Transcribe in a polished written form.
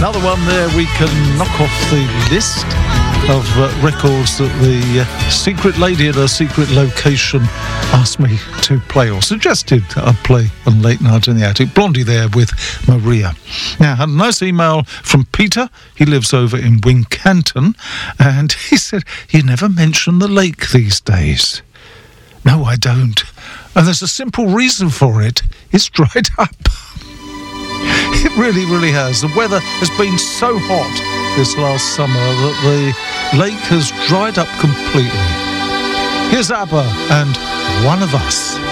Another one there we can knock off the list of records that the secret lady at a secret location asked me to play, or suggested I play on Late Night in the Attic. Blondie there with Maria. Now, I had a nice email from Peter. He lives over in Wincanton, and he said, "You never mention the lake these days." No, I don't. And there's a simple reason for it. It's dried up. It really, really has. The weather has been so hot this last summer that the lake has dried up completely. Here's ABBA and One of Us.